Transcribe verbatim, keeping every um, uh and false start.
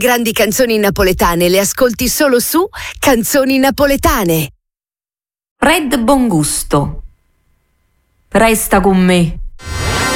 grandi canzoni napoletane le ascolti solo su Canzoni Napoletane. Red Bongusto. Resta con me.